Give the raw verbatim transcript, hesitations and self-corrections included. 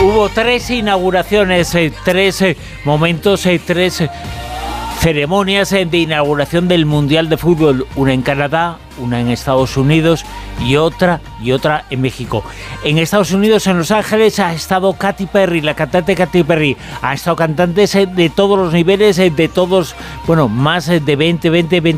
Hubo tres inauguraciones, eh, tres eh, momentos, eh, tres eh, ceremonias eh, de inauguración del Mundial de Fútbol, una en Canadá, una en Estados Unidos y otra y otra en México. En Estados Unidos, en Los Ángeles, ha estado Katy Perry, la cantante Katy Perry. Ha estado cantantes eh, de todos los niveles, eh, de todos, bueno, más eh, de veinte, veinte,